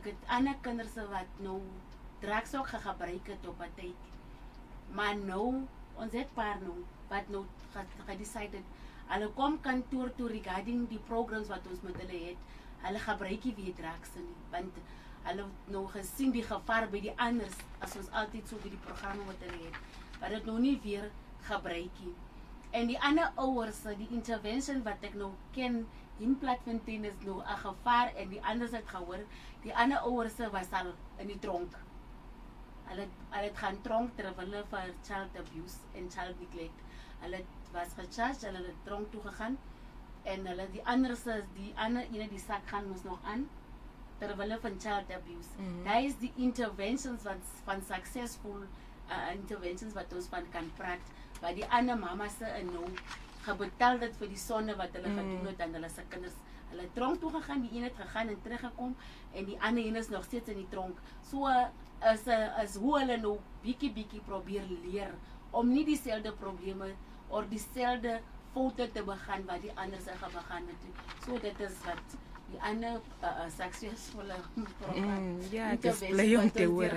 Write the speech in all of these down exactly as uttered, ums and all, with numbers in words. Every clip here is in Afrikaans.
het ander kinders wat nou drugs ook gebruik het op 'n tyd. Maar nou, ons het paar nou, wat nou gedecide het, hulle kom kantoor toe regarding die programs wat ons met hulle het, hulle gebruik nie weer drugs nie, want hulle nou gesien die gevaar by die anders, as ons altyd so by die programme wat hulle het, wat het nou nie weer gebruik nie. En die ander ouers, die intervention wat ek nou ken, in Platfontein is nou 'n gevaar, en die anders het gehoor, die ander ouers was al in die tronk. Hulle hulle het gaan tronk terwyl hulle vir child abuse en child neglect. Hulle was gecharged, hulle het tronk toe gegaan, en hulle die anders, die ander ene die sak gaan ons nog aan, terwyl hulle van child abuse. Mm -hmm. Daar is die interventions wat van successful uh, interventions wat ons van kan praat, waar die ander mamas se nou gebetaal dit vir die sonde wat hulle mm. gedoen het aan hulle se kinders. Hulle het tronk toe gegaan, die een het gegaan en teruggekom, en die ander een is nog steeds in die tronk. So is is hoe hulle nou bietjie bietjie probeer leer om nie dieselfde probleme of dieselfde foute te begaan wat die ander se gebegaan het. So dit is wat die ander uh, suksesvolle program. Mm, ja, ek is bly om te hoor.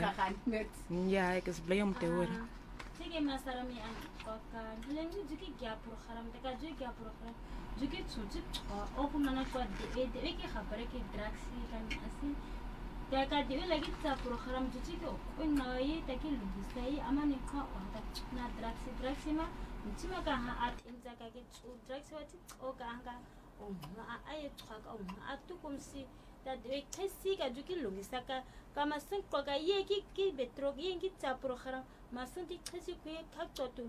Ja, ek is bly om te hoor. Sige masarami an kaka lengi juki gya program teka juki gya program juki chuchi o kumana kwa de de ke khabare ke drugs kan asi teka de lagi ta program juki ko kunai taki lubisai amane kha wata na drugs drugs ma ntima ka ha at inza ka ke drugs wati o ka anga o ma aye tsaka o ma atukumsi ta de kesi ka juki lubisa ka kama sen ko ka ye ki ki betro ye ki ta program masanti kasi kuye kaktotu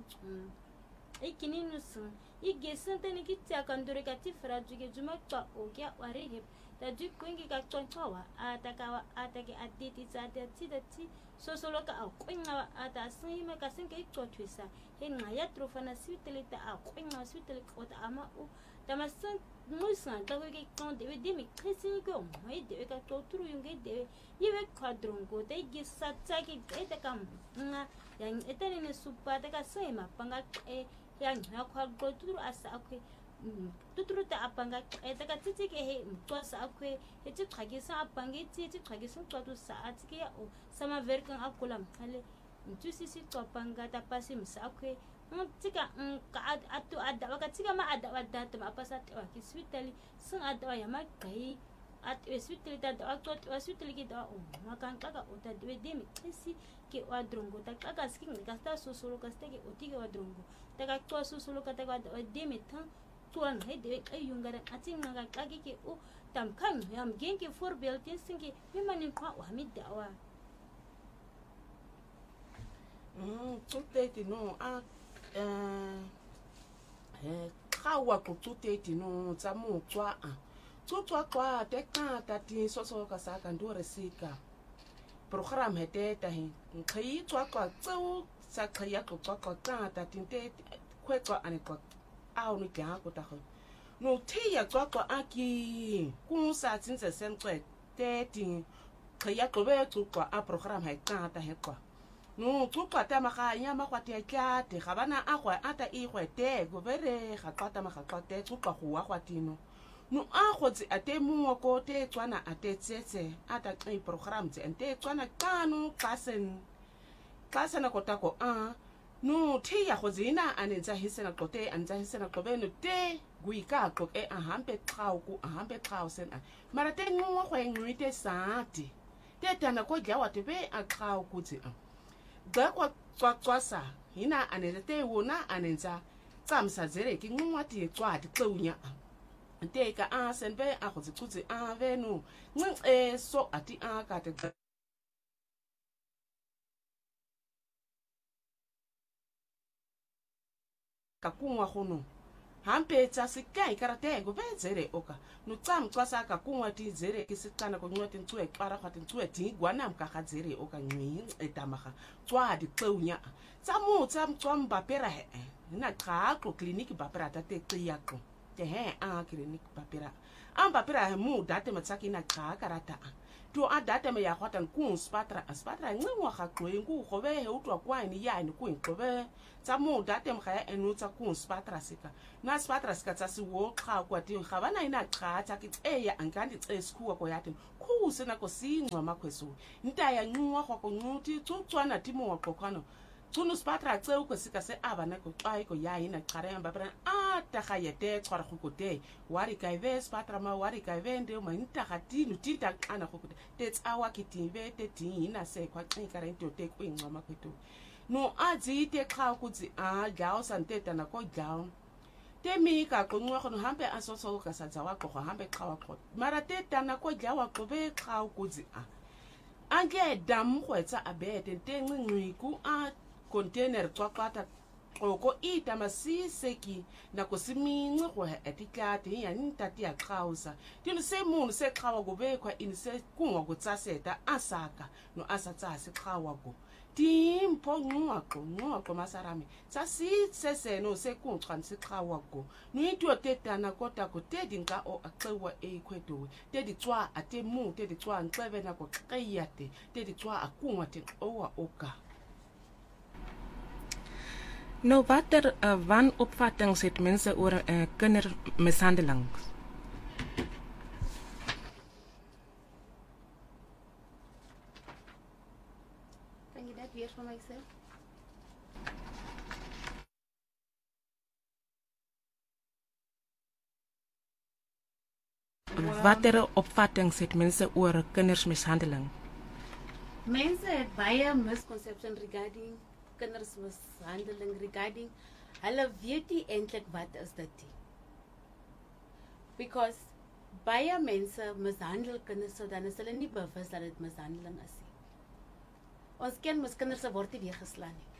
ikini nusun igesante ni kitya kandure kati frajuge juma kwa ogya warehep da du kwingi kaktontawa atakawa atake aditi tsate tidati sosolo ka akwinga ata sima kasenke ikotwisa henga ya trofana switelita akwinga switelita ota ama u tamasan musan ta kwege konde we demi kasi ko mai de ka toturu yunge de yewe kwadrongo de gisatsa ki eta kam nga yang etani ne supata ka sema panga e yang yakwa toturu asa akwe tuturu ta apanga eta ka titike he mtosa akwe eti khagisa apange ti eti khagisa twatu saati ke o sama verkan akula mkhale mtusisi twapanga ta pasi msakwe mtika ka atu ada wakatika ma ada wadata ma pasat wa kiswitali sun ada ya magai at switali ta da aktot switali ki da o makan kaka uta de demi kisi ke wadrongo ta kaka skin ka sta susulu ka sta ke uti ke wadrongo ta ka to susulu ka ta ka demi tan tuan he de ayunga atin nga ka ke o tam kan yam genki for beltin sinki mimani kwa wa midawa mm tuteti no a eh eh kawa ko tuteti no tsa mo tswa a tswa kwa te ka ta ti so so ka sa ka ndore sika program hete ta he nkhai tswa kwa tsau sa khaya ko tswa kwa ta ta ti te kwetwa ane kwa a no kya ko ta go no te ya tswa kwa aki ku sa tsinse sentswe te ti khaya ko be tswa a program ha ka ta he kwa no tswa ta maganya magwate tla te ga bana a gwa ata e gwete go bere ga tsata maga tsate tswa go wa gwatino no a gotse ate mo ko te tswana ate tsetse ata tsi program tse ente tswana kanu klasen klasena kotako a no te ya gozina anenza hisena qote anza hisena qobeno te guika qoke a hampe xaw ku a hampe xaw sen a mara te ngwa go engwite sati te tana ko jawa te be a xaw ku tsi a ga kwa tswatswasa hina anenza te wona anenza tsamsa zere ki ngwa ti tswadi xewunya nteka a senbe a go tsutse a venu nxe so ati a ka te ka kunwa gono hampe tsa se kai karate go bezere oka no tsam tsasa ka kunwa ti zere ke se tsana go nwa tin tswe para ga tin tswe ti gwana mka ga zere oka nwi etamaga tswa di xewunya tsamu tsam tswam ba pera he na ka ko clinic ba pera ta te tsiya ko te he a clinic ba pera am ba pera he mu date matsaki na ka karata to a data me ya kwatan ku spatra spatra ngwa ga tloeng ku go be he utwa kwa ni ya ni ku ngobe tsa mo data me ga ya enu tsa ku spatra sika na spatra sika tsa se wo xa kwa ti ga bana ina xa tsa ki e ya angandi tse skuwa ko yatin ku sena ko singwa makweso nta ya nywa go ko nguti tsutswana ti mo ko kwano tsuno spatra tse ko sika se abana ko tsayi ko ya ina xara ba bra a ta ga yete tswara go kote wari ka ve spatra ma wari ka ve nde ma nta ga tinu tinta ana go kote te tsawa ki tinve te tin ina se kwa tsi ka rento te ku ingwa makweto no azi te xa ku tsi a gao santeta na ko gao te mi ka ko ngwa go hampe a so so ka sa tsawa ko hampe xawa ko mara te tana ko jawa ko be xa ku tsi a ange dam go etsa abete te ngwi ku a container tswakata oko ita masiseki na ko simince go etikate ya ntati ya xausa tino se munhu se xawa go bekwa in se kunwa go tsaseta asaka no asatsa se xawa go timpo ngwaqo ngwaqo masarami tsasi seseno se kunxan se xawa go no itwa tetana kota ko tedinka o axewa ekhwedo tedi tswa ate mu tedi tswa nxebe na ko xeyate tedi tswa akunwa te owa oka. Nou, wat er uh, wanopvattings het mense oor uh, kindermishandeling? Kan je dat weer van mij zeggen? Wat er opvattings het mense oor kindermishandeling? Mense het baie misconception regarding kindermishandeling regarding hulle weet nie eintlik wat is dit nie. Because baie mense mishandel kinders so dan is hulle nie bewus dat dit mishandeling is nie. Ons ken mos kinders word nie geslaan nie.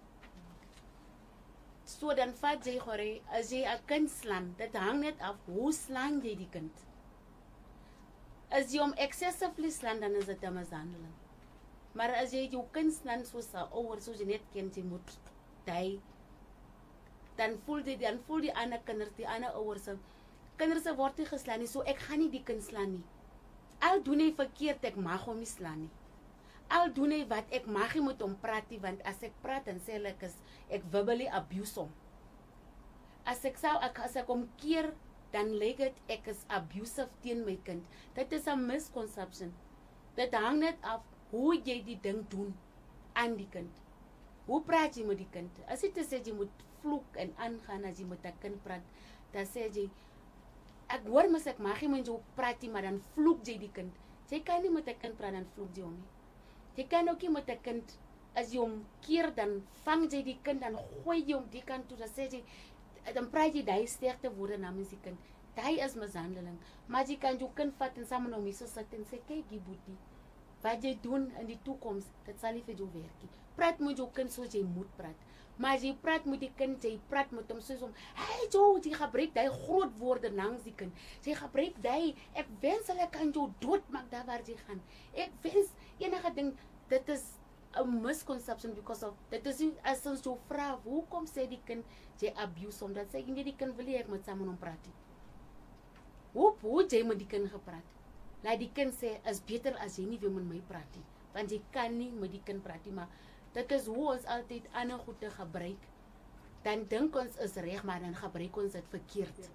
So dan vat jy gore as jy 'n kind slaan, dit hang net af hoe slaan jy die kind. As jy hom excessively slaan dan is dit 'n mishandeling. Maar as jy jou kind slaan soos 'n ouer soos jy net ken jy moet dui, dan voel jy dan voel die ander kinders, die ander ouers se kinders word nie geslaan nie, so ek gaan nie die kind slaan nie. Al doen hy verkeerd, ek mag hom nie slaan nie. Al doen hy wat, ek mag nie met hom praat nie, want as ek praat dan sê hulle ek is ek verbally abuse hom. As ek sou ek as ek hom keer, dan lyk dit ek is abusive teen my kind. Dit is 'n misconception. Dit hang net af hoe jy die ding doen aan die kind. Hoe praat jy met die kind? As jy te sê jy moet vloek en aangaan as jy met 'n kind praat, dan sê jy ek hoor mos ek mag nie met jou praat nie, maar dan vloek jy die kind. Jy kan nie met 'n kind praat dan vloek jy hom nie. Jy kan ook nie met 'n kind as jy hom keer dan vang jy die kind dan gooi jy hom die kant toe, dan sê jy dan praat jy daai sterkte woorde namens die kind. Daai is mishandeling. Maar jy kan jou kind vat en saam met hom so sit en sê kyk jy boetie, wat jy doen in die toekoms, dit sal nie vir jou werk nie. Praat met jou kind soos jy moet praat. Maar as jy praat met die kind, jy praat met hom soos om, hey Joe, jy gebruik daai groot woorde langs die kind. Jy gebruik daai, ek wens hulle kan jou doodmaak daar waar jy gaan. Ek wens enige ding, dit is 'n misconception because of, dit is as ons jou vra, hoekom sê die kind, jy abuse hom, dan sê jy nie die kind wil nie ek met saam met hom praat nie. Hoe, hoe jy met die kind gepraat? Laat die kind sê, is beter as jy nie wil met my praat nie, want jy kan nie met die kind praat nie, maar dit is hoe ons altyd ander goede gebruik, dan dink ons is reg, maar dan gebruik ons dit verkeerd.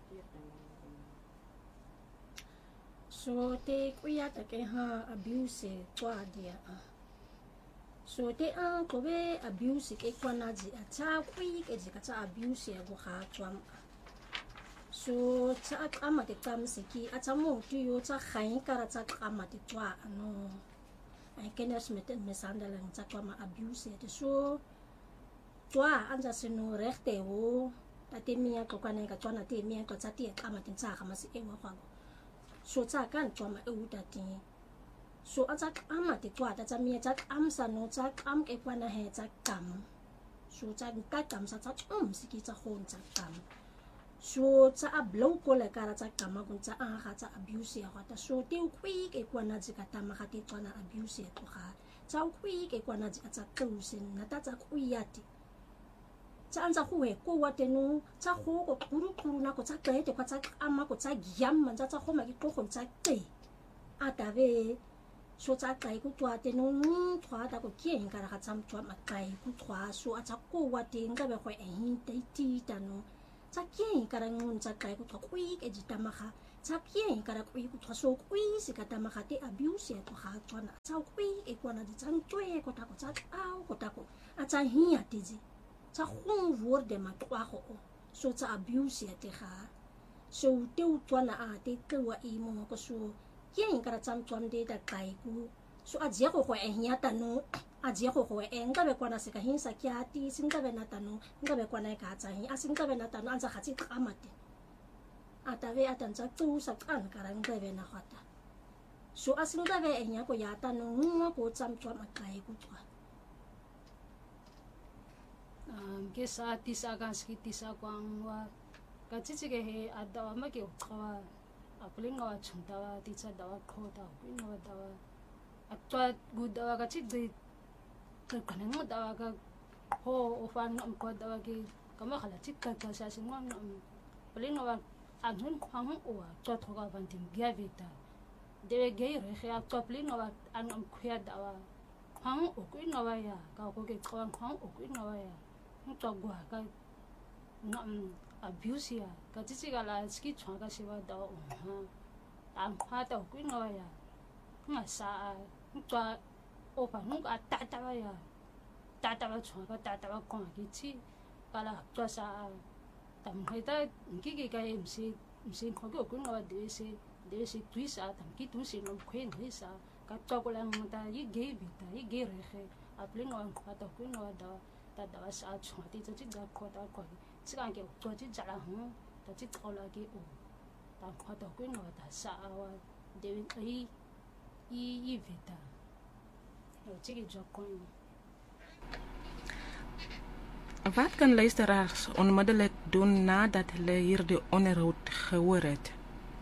So te kuya ta ke ha abuse kwa dia. So te a kobe abuse ke kwa na ji ata kui ke ji ka ta abuse ya go ga tswa. So tsa ama te tsamseki ata mo tu yo tsa gae ka ra tsa ama te tswa ano. I can just met mishandeling tsa kwa ma abuse te so tswa anja seno regte ho tate mia ko kana ka tswana te mia ko tsa te ama te tsa ga mase e wa kwa. So tsa kan tswa ma e utate. So ata ama te tswa tsa mia tsa amsa no tsa am ke kwa na he tsa kam. So tsa ka kam sa tsa um siki tsa hon tsa kam. So tsa a blow ko le kara tsa kama kun tsa a ga tsa abuse ya gata so te ukwi ke kwa na tsa ka ma ga te tswana abuse ya tloga tsa ukwi ke kwa na tsa tsa na ta tsa kuyati tsa anza go he ko wa teno tsa go go kuru kuru na ko tsa tlete kwa tsa ama ko tsa gyam tsa tsa go ma ke go tsa te a ta ve so tsa kai ku twa te no ng twa ta ko ke ngara ka tsam twa ma kai ku twa so a tsa ko wa te nga be go e hin te ti ta no tsa ke ngara ngun tsa kai ku twa ku i ke jita ma kha tsa ke ngara ku i ku twa so ku i se ka ta ma kha te abuse ya to kha twa na tsa ku i e kwa na di tsang twe ko ta ko tsa au ko ta ko a tsa hi ya te ji tsa khung vor de ma twa go so tsa abuse ya te kha so te u twa na a te ke wa i mo ko so ke ngara tsam twa de da kai ku so a je go go e nya ta no a je go go e nga be kwa na se ka hin sa kya ti sin ka be na ta no nga be kwa na ka tsa hi a sin ka be na ta no an tsa kha tsi kama te a ta ve a tan tsa tu sa kan ka rang be na khata so a sin ka be e nya ko ya ta no ngo ko tsam twa ma kai ku twa um ke sa ti sa kan ski ti sa kwang wa ka chi chi ke he a da ma ke khawa a pling wa chung da wa ti cha da wa kho da ku no da wa a twa gu da wa ka chi de ka kan mo da wa ka ho o fan ngam ko da wa ke ka ma khala chi ka ka sa sin ngam pling wa a hun khang o wa twa tho ga ban tim gya vi ta de we ge re kha twa pling wa an ngam khya da wa khang o ku no wa ya ka ko ke khang khang o ku no wa ya twa gu ka ngam abuse ya ka chi chi ga la ski chwa ka si wa da o ha an kha ta ku no ya nga sa twa o pa nu ka ta ta wa ya ta ta wa chwa ka ta ta wa ko ki chi ka la twa sa tam hai ta ki ki ka em si si ko ko ku no wa de si de si tui sa tam ki tu si no khwe ni sa ka twa ko la ng ta yi ge bi ta yi ge re khe a pling wa kha ta ku no wa da ta da wa sa chwa ti chi ga ko ta ko chi ka ke to chi ja la hu ta chi ko la ki o ta kha ta ku no ta sa wa de yi yi yi vi ta o chi ki jo ko Wat kan luisteraars onmiddellijk doen nadat hulle hierdie onderhoud gehoor het?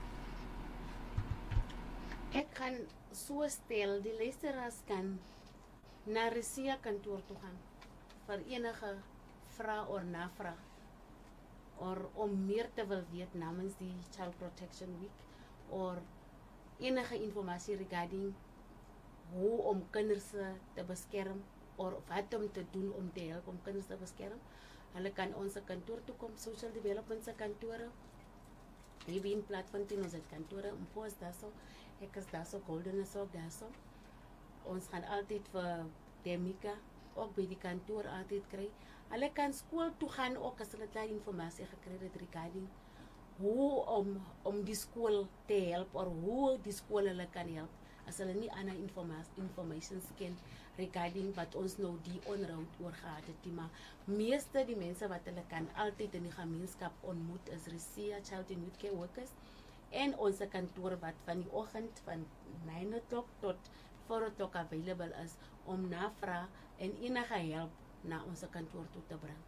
Ek kan so stel die luisteraars kan na Resia kantoor toe gaan vir enige vrae of navraag of om meer te wil weet namens die Child Protection Week of enige informasie regarding hoe om kinders te beskerm of wat om te doen om te help om kinders te beskerm. Hulle kan ons kantoor toe kom, Social Development se kantore. Hier in Platfontein ons het kantore, Mpo is daar so, ek is daar so, Golden is ook daar so. Ons gaan altyd vir Demika ook by die kantoor altyd kry. Hulle kan skool toe gaan ook as hulle daar informasie gekry het regarding hoe om om die skool te help of hoe die skool hulle kan help as hulle nie ander informasie information ken regarding wat ons nou die onderhoud oor gehad het, maar meeste die mense wat hulle kan altyd in die gemeenskap ontmoet is Resia Child and Youth Care Workers en ons kantoor wat van die oggend van nine o'clock tot four o'clock available is om navraag en enige hulp na ons kantoor toe te bring.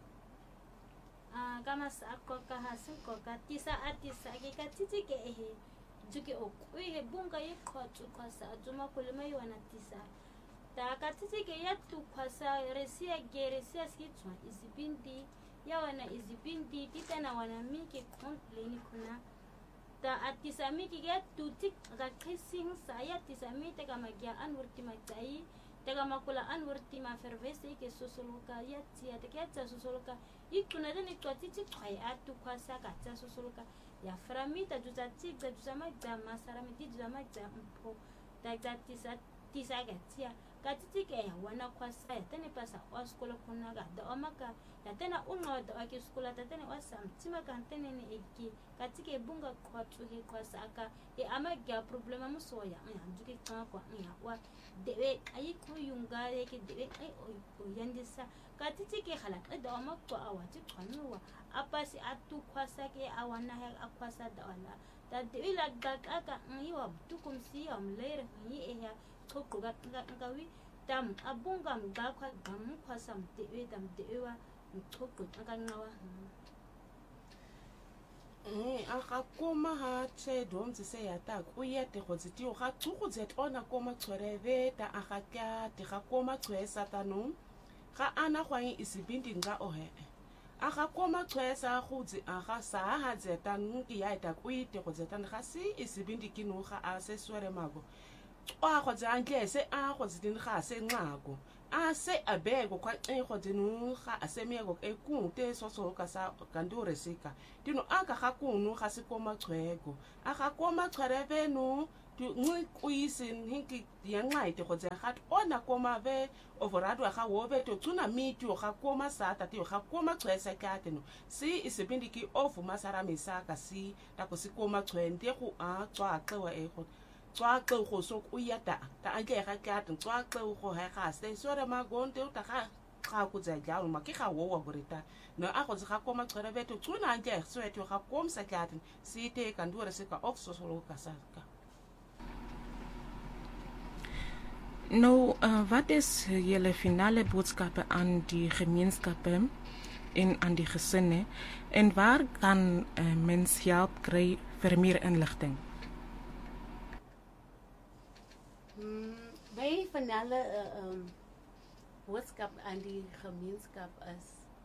Ah, kama sa ako ka hasu ko ka tisa atisa ki ka titi ke ehe juki o kui he bunga ye ko tu ko sa juma kulima yo na tisa ta ka titi ke ya tu ko sa Resia ge Resia ski twa izibindi ya wana izibindi titana wana miki complain kuna ta atisa miki ge tu tik ga kissing sa ya tisa mi te kama gya anurti matai te kama kula anurti ma fervese ke sosoluka ya tia te ke tsa sosoluka ikuna deni kwa titi kwai atu kwa saka tsa sosoluka ya framita juza tigza juza magza masara miti juza magza mpo ta ta tisa tisa ga tia ka titi ke ya wana kwa sa ya tene pasa wa skola kuna ga da omaka ya tena uno da ake skola ta tene wasa mtima ka tene ne eki ka tike bunga kwa tuhe kwa saka e amagya problema musoya ya njuke kwa kwa ya wa dewe ayi ku yunga yake dewe ai o yandisa ka titi ke halaka da omakwa awati kwanuwa apasi atu kwasa ke awana he akwasa da wala da dewe la gaka ngiwa butukumsi ya mlere ngi eya choko ga ngawi dam abunga mgakwa gam kwasa mdewe dam dewa mchoko ngawa Eh, aka koma ha che domzi se ya ta ku ya te go tsi o ga tsu go tset ona koma tshwereve ta aga kya te ga koma tshwesa tanong ga ana gwae isibindi nga o he aga koma tshwesa go tsi aga sa ha tsetang ke ya ta ku ite go tsetang ga si isibindi ke no ga a se swere mago cwa go tsa ntle se a go tsidin ga se nqako a se abego kwa e go dinu ga a se mego e ku te so so ka sa kandure sika dino aka ga kunu ga se koma chwego a ga koma chwarebe no di ngwe kuisin hinki ya ngaite go tsa ga ona koma be overado ga wo be to tsuna miti o ga koma sata ti o ga koma chwesa ka teno si isebindiki ofu masara misaka si ta go se koma chwende go a tswa qewa e go tswa qe go so o ya ta ta ake ga ka ta tswa qe go ha ga se so re ma gonte o ta ga ga go tsa ja ma ke ga wo wa borita no a go ga koma tsere beto tsuna ake so eto ga kom sa ka ta si te kan dure se ka of so so ka sa ka. Nou, uh, wat is jullie finale boodschappen aan die gemeenschappen en aan die gezinnen? En waar kan uh, mens help krijgen voor meer inlichting? Hmm, bij finale uh, um, boodschap aan die gemeenschap is,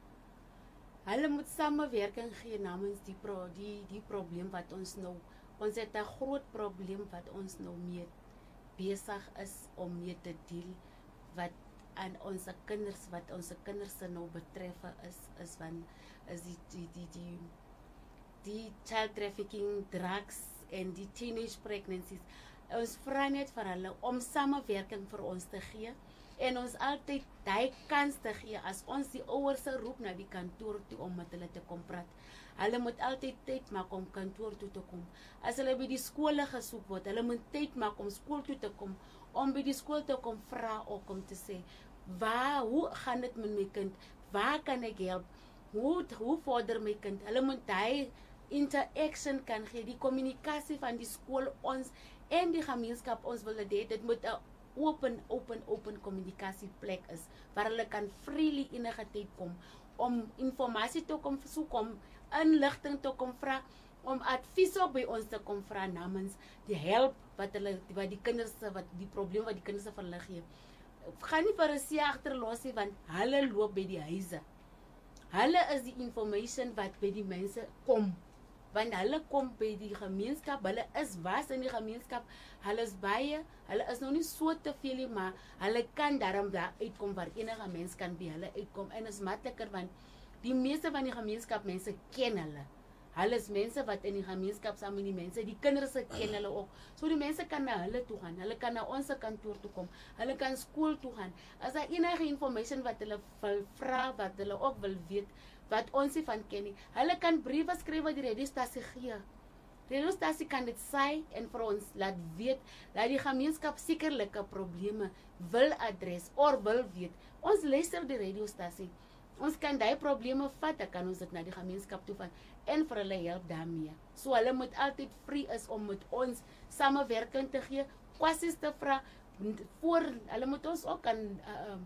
hulle moet samenwerking gee namens die, pro, die, die probleem wat ons nou, ons het een groot probleem wat ons nou mee bezig is om mee te deel, wat aan onze kinders, wat onze kinders nou betreffen is, is van, is die, die, die, die, die child trafficking, drugs en die teenage pregnancies. Ons vra net vir hulle om samenwerking vir ons te gee en ons altyd die kans te gee as ons die ouers roep na die kantoor toe om met hulle te kom praat. Hulle moet altyd tyd maak om kantoor toe te kom. As hulle by die skole gesoek word, hulle moet tyd maak om skool toe te kom, om by die skool te kom vra ook om te sê, waar, hoe gaan dit met my kind? Waar kan ek help? Hoe, hoe vorder my kind? Hulle moet die interaction kan gee, die communicatie van die skool ons en die gemeenskap ons wil dit, dit moet 'n open, open, open communicatieplek is, waar hulle kan freely enige tyd kom, om informatie te kom soek, om inligting te kom vra, om advies op by ons te kom vra namens die help wat hulle, wat die kinders, wat die probleem wat die kinders vir hulle gee. Gaan nie vir 'n see agterlos nie, want hulle loop by die huise. Hulle is die information wat by die mense kom. Want hulle kom by die gemeenskap, hulle is was in die gemeenskap, hulle is baie, hulle is nou nie so te veel nie, maar hulle kan daarom daar uitkom waar enige mens kan by hulle uitkom, en is makliker, want die meeste van die gemeenskap mense ken hulle. Hulle is mense wat in die gemeenskap saam met die mense, die kinders ken hulle ook, so die mense kan na hulle toe gaan, hulle kan na ons kantoor toe kom, hulle kan skool toe gaan, as daar enige information wat hulle wil vra, wat hulle ook wil weet, wat ons nie van ken nie. Hulle kan briewe skryf wat die radiostasie gee. Die radiostasie kan dit sê en vir ons laat weet, dat die gemeenskap sekerlike probleme wil adres, of wil weet. Ons luister die radiostasie. Ons kan die probleme vat, dan kan ons dit na die gemeenskap toe van, en vir hulle help daarmee. So hulle moet altyd vrye is om met ons samenwerking te gee, kwessies te vra, voor, hulle moet ons ook kan uh,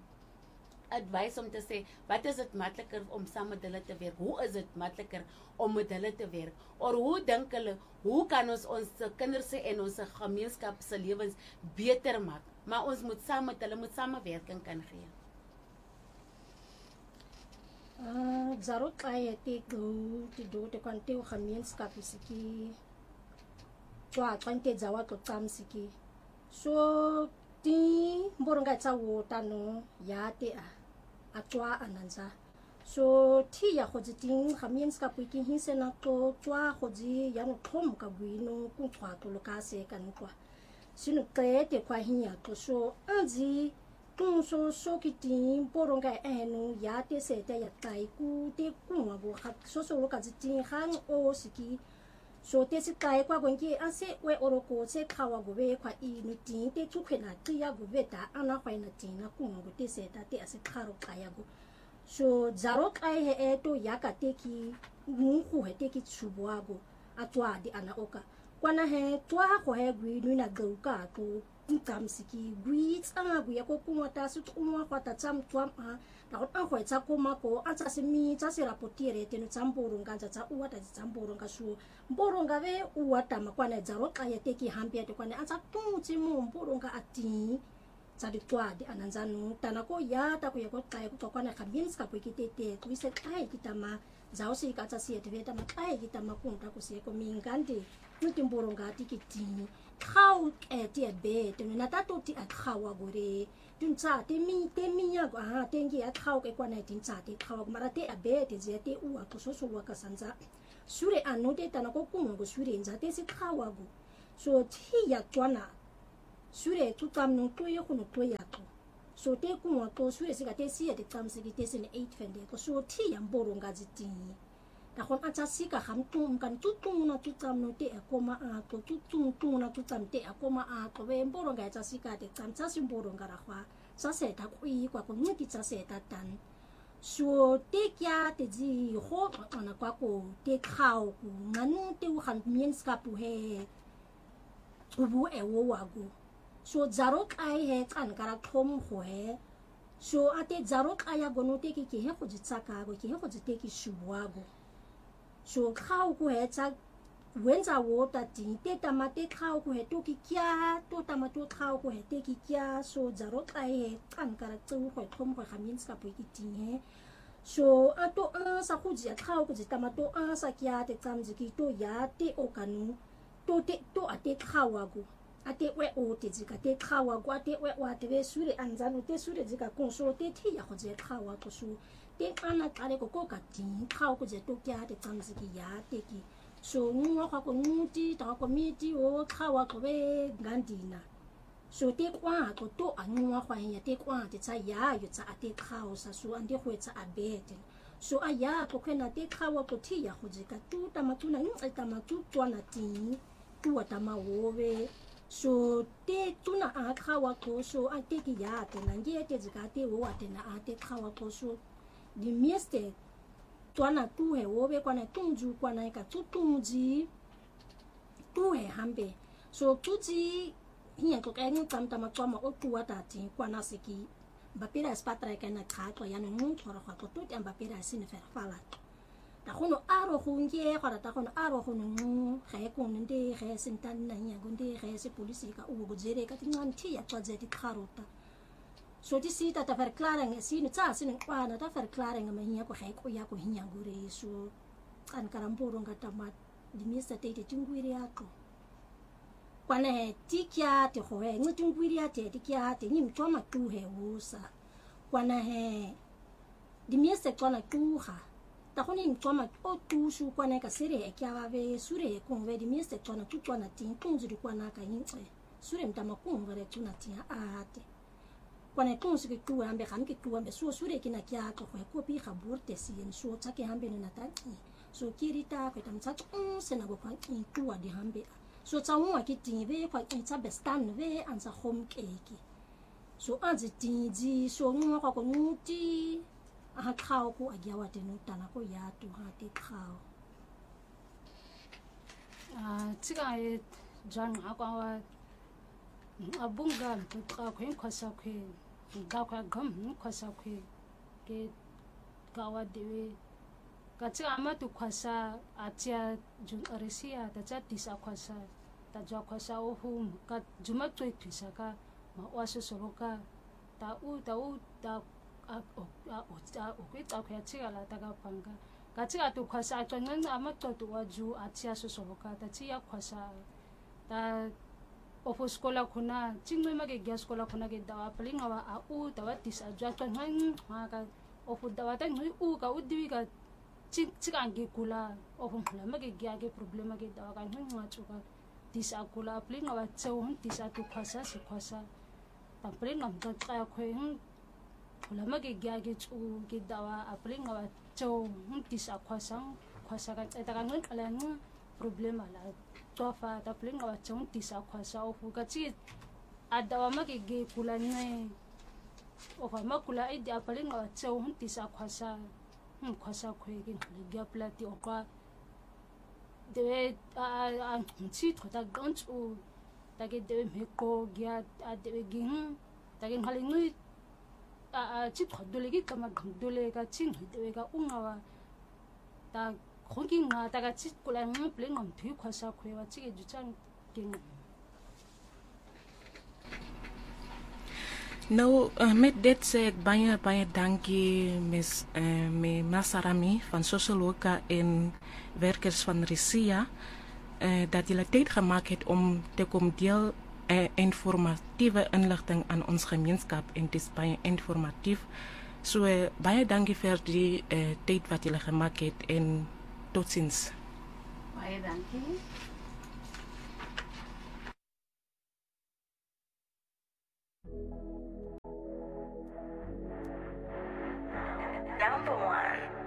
advies om te sê, wat is het makliker om saam met hulle te werk? Hoe is het makliker om met hulle te werk? Of hoe dink hulle, hoe kan ons ons kinders en ons gemeenskap se lewens beter maak? Maar ons moet saam met hulle moet samenwerking kan gee. Ah, zarot kaya te go te do te kwante o gemeenskap isiki. Twa kwante zawa to tsamsiki. So ti mboronga tsa wota no ya te a atwa ananza. So ti ya go ting gemeenskap wiki hise na to twa go ji ya no tlhom ka buino ku twa to lo ka se kan kwa. Sino te te kwa hinya to so anzi kung so so kiti mboronga eno ya te se te ya tai ku te ku ngo ga so so lo ka ji ting hang o siki. So te se kai kwa gonki ase we oroko se kawa go be kwa I no tin te tu khena ti ya go be ta ana kwa ina tin na ku ngo te se ta te ase kharo kaya go. So zaro kai he eto yaka te ki mu ku he te ki tsubwa go atwa di ana oka. Kwana he twa ko he gwi nu na go ka to tam siki gwi tsanga gwi ko ku ngata su tu ngwa kwa ta tsam twam a na o ko tsa ko ma ko a tsa se mi tsa se rapotire te no tsamboro nga tsa uwa ta tsamboro nga su mboro nga ve uwa ta ma kwana zaro kai te ki hampi te kwana a tsa tu tsi mu mboro nga ati tsa di twa di ananzanu tana ko ya ta ko ya ko kai ko kwana khabins ka ko ki te te ku se kai kitama zao se ka tsa se te veta ma kai kitama kunta ko se ko mingande no timboro nga ti ki ti khau e te be te na ta to ti a khau a gore tun cha te mi te mi ya ga te ngi a khau ke kwa na tin cha te khau mara te a be te je te u a ko so so wa ka sanza sure ano te ta na ko ku ngo sure nza te si khau a go so ti ya twana sure tu tam no to ye ko no to ya to so te ku ngo to sure si ka te si ya te tam si ki te sin eight fende ko so ti ya mboro nga ji ti ta kon acha si ka ham tu kan tu tu na tu tam no te a koma a to tu tu tu na tu tam te a koma a to we mboro nga cha si ka te tam cha si mboro nga ra khwa sa se ta ku i kwa ko ni ki cha se ta tan so te kya te ji ho ona kwa ko te khao ku ngan te u han mien ska pu he ubu e wo wa go so zarok ai he kan kara thom ho he so ate zarok aya go no te ki ki he ko ji tsaka go ki he ko ji te ki shuwa go so khao ku he cha wenza wo ta ti te ta ma te khao ku he to ki kya to ta ma to khao ku he te ki kya so zarok ai he kan kara tsu ho thom ho khamin ska pu ki ti he so ato a sa khu ji khao ku ji ta ma to a sa kya te cham ji ki to ya te o kanu to te to ate khao wa go ate we o te ji ka te khao wa go ate we wa te we sure anza no te sure ji ka kon so te thi ya ho je khao wa ko so te ana ka le ko ko ka ti khao ku je to kya te cham ji ki ya te ki so ngwa kwa ko nguti ta ko mi ti o khao wa ko we ngandina so te kwa ko to angwa kwa ya te kwa te cha ya yo cha ate khao sa so ande ho cha abete so aya ko khena te khao ko thi ya ho je ka tu ta ma tu na ngi ta ma tu twana ti tu ta ma wo we so te tu na a khao ko so ate ki ya te na ngi te ji ka te wo ate na ate khao ko so di mieste twana tu he wo we kwa na tunju kwa na ka tu tunji tu he hambe so tu ji hiya ko ka ngi tam tam kwa ma o tu wa ta ti kwa na seki bapira spatra ka na kha to ya no mu thora kha to tu ti bapira sin fer fala ta khono aro khunge khara ta khono aro khono mu kha ko nde kha sin tan na ya gonde kha se police ka u go jere ka ti ngan ti ya twa je ti kharota so ti si ta ta fer clara nge si ni cha sin kwa na ta fer clara nge ma hiya ko kha ko ya ko hiya gore so kan karamboro ngata ma di misa te te tingwiri ako kwana he tikia te ho he ngutungwiri ate tikia te nyim toma tu he usa kwana he di misa kwana tu ha ta honi toma o tu su kwana ka sere e kya ve sure ko ve di misa kwana tu kwana tin kunzuri kwana ka yinche sure mtama kunvare tuna tia ate kwana kunsu ke tu ambe kham ke tu ambe so sure kina kya ko ko pi khaburte sin so take hambe na tanki so kirita ko tam cha un sena go kwa ki tu adi hambe so cha un ki ti ve kwa ki cha bestan ve an sa home cake so anzi ti ji so nu kwa ko nuti a khao ko agya wa te nuta na ko ya tu ha te khao a chiga e jan akwa wa abunga tu ka ko ko sa ko ga kwa gam ko sa ko ke kawa dewe kachi ama tu kwasa atia jun arisia ta cha tisa kwasa ta jwa kwasa o hum ka juma tu tisa ka ma waso soroka ta u ta u ta a o a o ta o ke ta kwa chiga la ta ka panga kachi atu kwasa to ngan ama to tu waju atia so soroka ta chi ya kwasa ta ofo skola kuna chingwe ma ke gas skola kuna ke dawa plinga wa a u ta wa tisa jwa to ngan ha ka ofo dawa ta ngi u ka u diwi ka chik chikange kula ofum la mage gya ge problema ge dawa kan hwa chuka tisa kula plinga wa cheu tisa tu khasa si khasa ta plinga ta ka khoi hun kula mage gya ge chu ge dawa a plinga wa cheu tisa khasa khasa ka ta kan ngun ala ngu problema la to fa ta plinga wa cheu tisa khasa ofu ka chi adawa mage ge kula ne ofa makula ide a plinga wa cheu tisa khasa hmm kwasa kwege ngya plati okwa de a a chi thota gant u tage de meko gya a de gin tage khali ngi a a chi thodole gi kama gdole ka chin de ga ungawa ta khogi nga ta ga chi kula ng plengam thu kwasa khwewa chi ge juchang king Nou, uh, met dit zeg ik baie, baie dankie mis, uh, met Masarami van Social Worker en werkers van Risia uh, dat julle tyd gemaak het om te kom deel uh, informatieve inligting aan ons gemeenskap en dit is baie informatief. So uh, baie dankie vir die uh, tyd wat julle gemaak het en totsiens. Baie dankie. Number one.